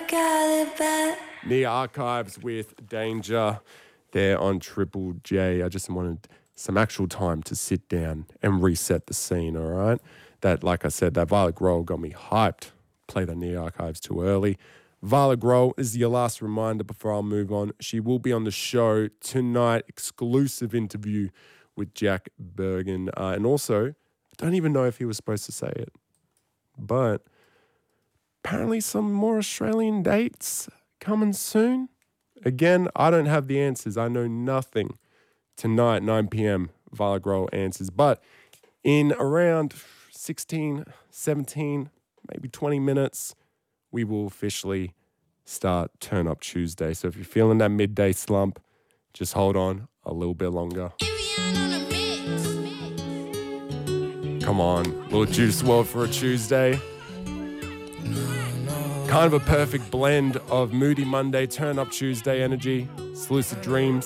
The Archives with Danger there on Triple J. I just wanted some actual time to sit down and reset the scene, all right? That, like I said, that Violet Grohl got me hyped. Played on the Archives too early. Violet Grohl is your last reminder before I'll move on. She will be on the show tonight. Exclusive interview with Jack Bergen. And also, I don't even know if he was supposed to say it, but apparently some more Australian dates coming soon. Again, I don't have the answers. I know nothing. Tonight, 9 p.m., Violet Grohl answers. But in around 16, 17, maybe 20 minutes, we will officially start Turn Up Tuesday. So if you're feeling that midday slump, just hold on a little bit longer. Come on, little Juice WRLD for a Tuesday. Kind of a perfect blend of Moody Monday, Turn Up Tuesday energy, Lucid Dreams,